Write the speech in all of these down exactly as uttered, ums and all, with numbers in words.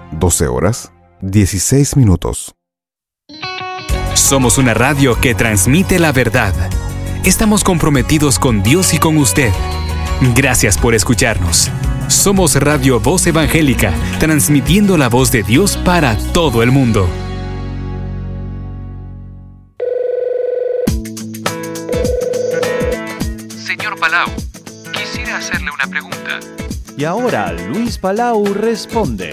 doce horas, dieciséis minutos. Somos una radio que transmite la verdad. Estamos comprometidos con Dios y con usted. Gracias por escucharnos. Somos Radio Voz Evangélica, transmitiendo la voz de Dios para todo el mundo. Señor Palau, quisiera hacerle una pregunta. Y ahora Luis Palau responde.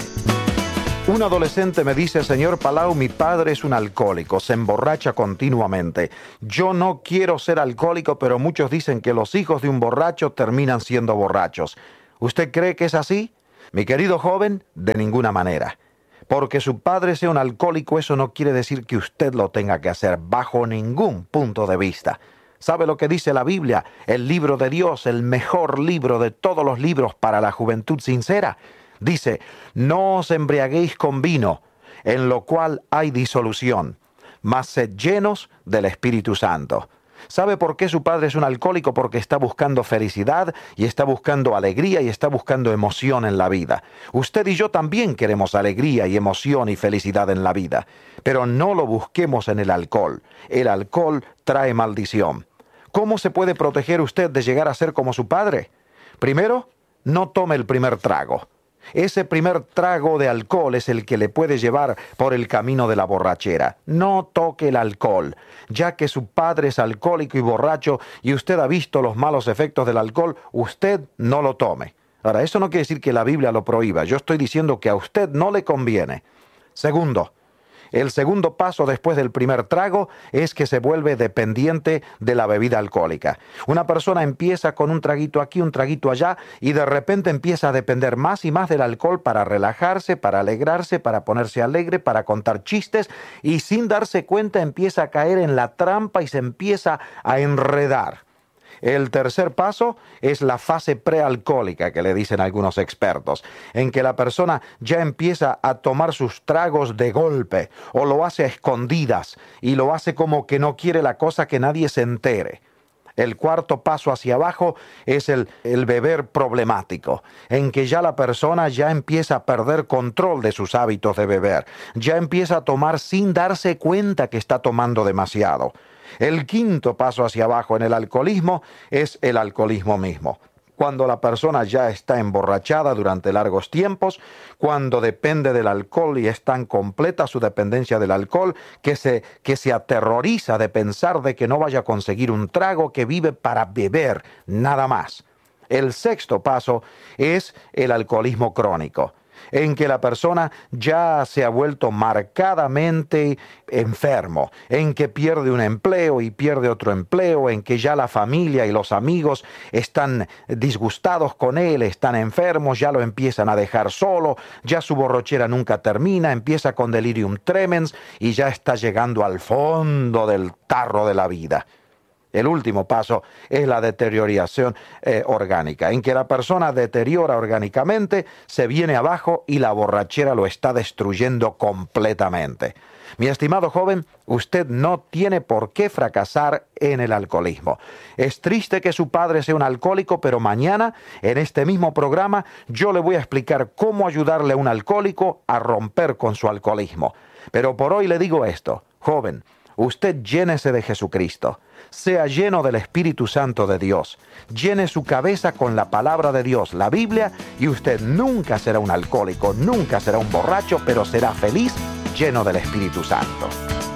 Un adolescente me dice: señor Palau, mi padre es un alcohólico, se emborracha continuamente. Yo no quiero ser alcohólico, pero muchos dicen que los hijos de un borracho terminan siendo borrachos. ¿Usted cree que es así? Mi querido joven, de ninguna manera. Porque su padre sea un alcohólico, eso no quiere decir que usted lo tenga que hacer, bajo ningún punto de vista. ¿Sabe lo que dice la Biblia? El libro de Dios, el mejor libro de todos los libros para la juventud sincera. Dice: no os embriaguéis con vino, en lo cual hay disolución, mas sed llenos del Espíritu Santo. ¿Sabe por qué su padre es un alcohólico? Porque está buscando felicidad y está buscando alegría y está buscando emoción en la vida. Usted y yo también queremos alegría y emoción y felicidad en la vida, pero no lo busquemos en el alcohol. El alcohol trae maldición. ¿Cómo se puede proteger usted de llegar a ser como su padre? Primero, no tome el primer trago. Ese primer trago de alcohol es el que le puede llevar por el camino de la borrachera. No toque el alcohol, ya que su padre es alcohólico y borracho y usted ha visto los malos efectos del alcohol, usted no lo tome. Ahora, eso no quiere decir que la Biblia lo prohíba. Yo estoy diciendo que a usted no le conviene. Segundo, el segundo paso después del primer trago es que se vuelve dependiente de la bebida alcohólica. Una persona empieza con un traguito aquí, un traguito allá, y de repente empieza a depender más y más del alcohol para relajarse, para alegrarse, para ponerse alegre, para contar chistes, y sin darse cuenta empieza a caer en la trampa y se empieza a enredar. El tercer paso es la fase prealcohólica, que le dicen algunos expertos, en que la persona ya empieza a tomar sus tragos de golpe, o lo hace a escondidas, y lo hace como que no quiere la cosa que nadie se entere. El cuarto paso hacia abajo es el, el beber problemático, en que ya la persona ya empieza a perder control de sus hábitos de beber, ya empieza a tomar sin darse cuenta que está tomando demasiado. El quinto paso hacia abajo en el alcoholismo es el alcoholismo mismo. Cuando la persona ya está emborrachada durante largos tiempos, cuando depende del alcohol y es tan completa su dependencia del alcohol que se, que se aterroriza de pensar de que no vaya a conseguir un trago, que vive para beber, nada más. El sexto paso es el alcoholismo crónico, en que la persona ya se ha vuelto marcadamente enfermo, en que pierde un empleo y pierde otro empleo, en que ya la familia y los amigos están disgustados con él, están enfermos, ya lo empiezan a dejar solo, ya su borrachera nunca termina, empieza con delirium tremens y ya está llegando al fondo del tarro de la vida. El último paso es la deterioración eh, orgánica, en que la persona deteriora orgánicamente, se viene abajo y la borrachera lo está destruyendo completamente. Mi estimado joven, usted no tiene por qué fracasar en el alcoholismo. Es triste que su padre sea un alcohólico, pero mañana, en este mismo programa, yo le voy a explicar cómo ayudarle a un alcohólico a romper con su alcoholismo. Pero por hoy le digo esto, joven, usted llénese de Jesucristo. Sea lleno del Espíritu Santo de Dios. Llene su cabeza con la palabra de Dios, la Biblia, y usted nunca será un alcohólico, nunca será un borracho, pero será feliz, lleno del Espíritu Santo.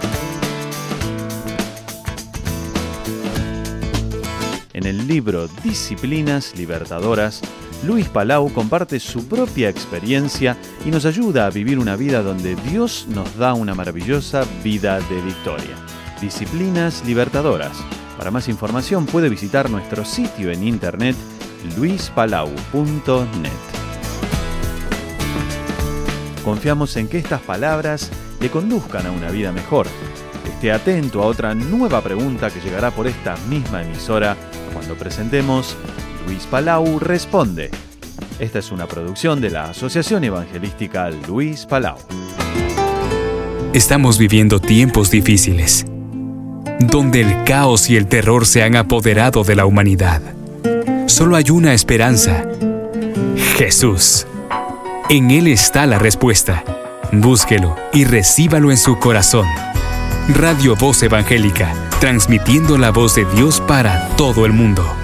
En el libro Disciplinas Libertadoras, Luis Palau comparte su propia experiencia y nos ayuda a vivir una vida donde Dios nos da una maravillosa vida de victoria. Disciplinas Libertadoras. Para más información puede visitar nuestro sitio en internet luis palau punto net. Confiamos en que estas palabras le conduzcan a una vida mejor. Esté atento a otra nueva pregunta que llegará por esta misma emisora cuando presentemos Luis Palau Responde. Esta es una producción de la Asociación Evangelística Luis Palau. Estamos viviendo tiempos difíciles, donde el caos y el terror se han apoderado de la humanidad. Solo hay una esperanza: Jesús. En Él está la respuesta. Búsquelo y recíbalo en su corazón. Radio Voz Evangélica, transmitiendo la voz de Dios para todo el mundo.